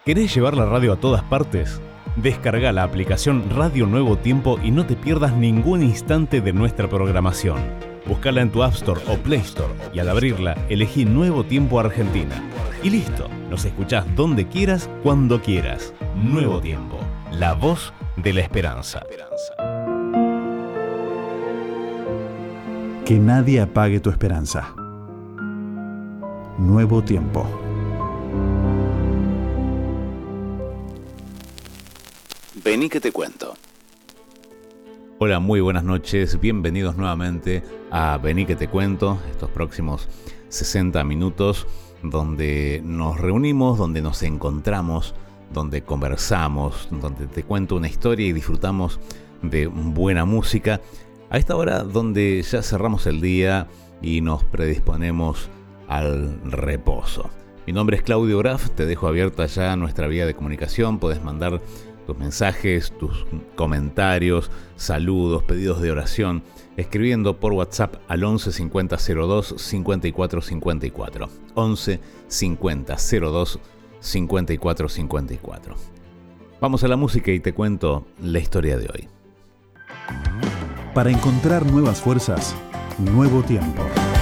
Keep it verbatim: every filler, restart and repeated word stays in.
¿Querés llevar la radio a todas partes? Descarga la aplicación Radio Nuevo Tiempo y no te pierdas ningún instante de nuestra programación. Búscala en tu App Store o Play Store y al abrirla elegí Nuevo Tiempo Argentina. Y listo, nos escuchás donde quieras, cuando quieras. Nuevo Tiempo, la voz de la esperanza. Que nadie apague tu esperanza. Nuevo Tiempo. Vení que te cuento. Hola, muy buenas noches, bienvenidos nuevamente a Vení que te cuento, estos próximos sesenta minutos donde nos reunimos, donde nos encontramos, donde conversamos, donde te cuento una historia y disfrutamos de buena música. A esta hora donde ya cerramos el día y nos predisponemos al reposo. Mi nombre es Claudio Graf, te dejo abierta ya nuestra vía de comunicación, podés mandar tus mensajes, tus comentarios, saludos, pedidos de oración, escribiendo por WhatsApp al once cincuenta cero dos cincuenta y cuatro cincuenta y cuatro. once cincuenta cero dos cincuenta y cuatro cincuenta y cuatro. Vamos a la música y te cuento la historia de hoy. Para encontrar nuevas fuerzas, nuevo tiempo.